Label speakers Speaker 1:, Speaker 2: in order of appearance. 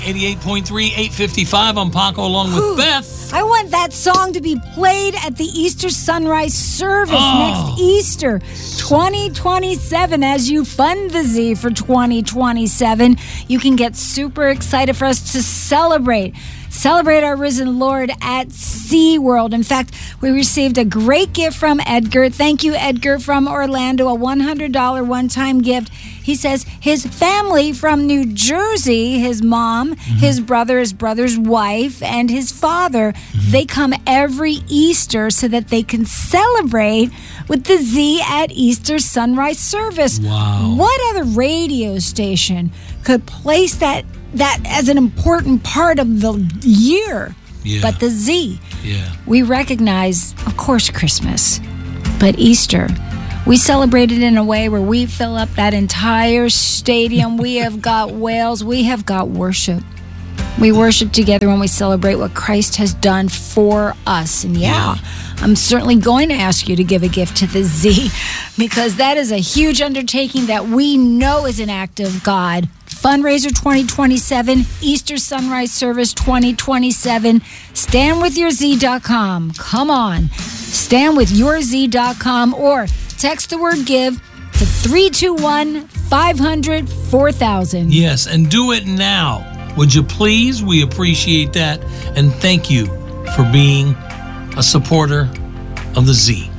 Speaker 1: 88.3, 855. I'm Paco along with Beth.
Speaker 2: I want that song to be played at the Easter sunrise service next Easter 2027. As you fund the Z for 2027, you can get super excited for us to celebrate our risen Lord at SeaWorld. In fact, we received a great gift from Edgar. Thank you, Edgar, from Orlando, a $100 one-time gift. He says his family from New Jersey, his mom, his brother's wife, and his father, they come every Easter so that they can celebrate with the Z at Easter sunrise service.
Speaker 1: Wow.
Speaker 2: What other radio station could place that as an important part of the year? But the Z.
Speaker 1: Yeah.
Speaker 2: We recognize, of course, Christmas, but Easter, we celebrate it in a way where we fill up that entire stadium. We have got wails. We have got worship. We worship together when we celebrate what Christ has done for us. And I'm certainly going to ask you to give a gift to the Z, because that is a huge undertaking that we know is an act of God. Fundraiser 2027, Easter Sunrise Service 2027, StandWithYourZ.com. Come on, StandWithYourZ.com, or text the word GIVE to 321-500-4000.
Speaker 1: Yes, and do it now. Would you please? We appreciate that. And thank you for being a supporter of the Z.